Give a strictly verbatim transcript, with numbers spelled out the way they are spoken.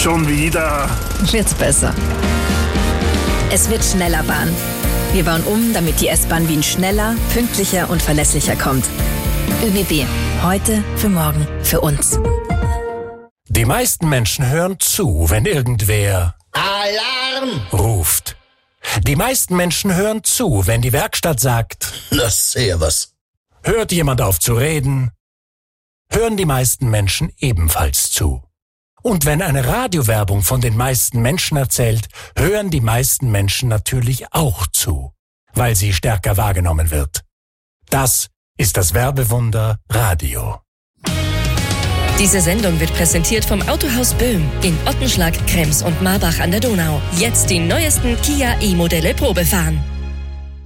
Schon wieder. Wird's besser. Es wird schneller Bahn. Wir bauen um, damit die S-Bahn Wien schneller, pünktlicher und verlässlicher kommt. ÖBB. Heute, für morgen, für uns. Die meisten Menschen hören zu, wenn irgendwer Alarm ruft. Die meisten Menschen hören zu, wenn die Werkstatt sagt, das sehr was. Hört jemand auf zu reden, hören die meisten Menschen ebenfalls zu. Und wenn eine Radiowerbung von den meisten Menschen erzählt, hören die meisten Menschen natürlich auch zu, weil sie stärker wahrgenommen wird. Das ist das Werbewunder Radio. Diese Sendung wird präsentiert vom Autohaus Böhm in Ottenschlag, Krems und Marbach an der Donau. Jetzt die neuesten Kia E-Modelle Probefahren.